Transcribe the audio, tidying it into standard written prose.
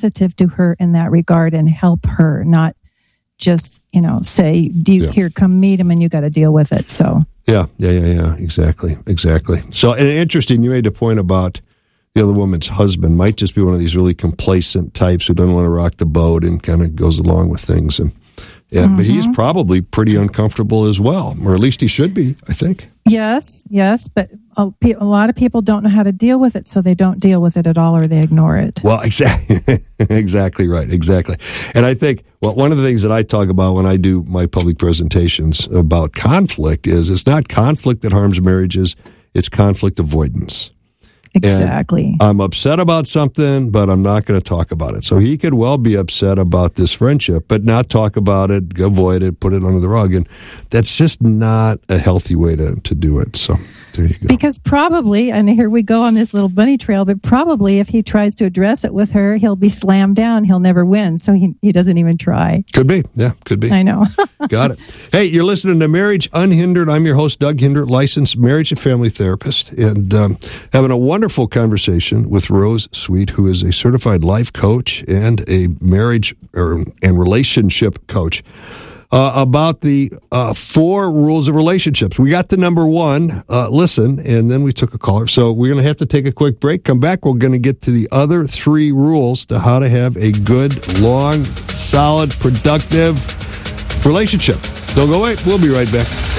sensitive to her in that regard and help her, not just, say, here, come meet him and you got to deal with it. So. Yeah. Exactly. So, and interesting, you made a point about the other woman's husband might just be one of these really complacent types who doesn't want to rock the boat and kind of goes along with things. And but he's probably pretty uncomfortable as well, or at least he should be, I think. Yes, but a lot of people don't know how to deal with it, so they don't deal with it at all, or they ignore it. Well, exactly right, exactly. And I think, one of the things that I talk about when I do my public presentations about conflict is it's not conflict that harms marriages, it's conflict avoidance. Exactly. And I'm upset about something, but I'm not going to talk about it. So he could well be upset about this friendship, but not talk about it, avoid it, put it under the rug. And that's just not a healthy way to do it. So there you go. Because probably, and here we go on this little bunny trail, but probably if he tries to address it with her, he'll be slammed down. He'll never win. So he doesn't even try. Could be. Yeah, could be. I know. Got it. Hey, you're listening to Marriage Unhindered. I'm your host, Doug Hindert, licensed marriage and family therapist, and having a wonderful conversation with Rose Sweet, who is a certified life coach and a marriage and relationship coach, about the 4 rules of relationships. We got the number 1, listen, and then we took a caller. So we're going to have to take a quick break. Come back. We're going to get to the other 3 rules to how to have a good, long, solid, productive relationship. Don't go away. We'll be right back.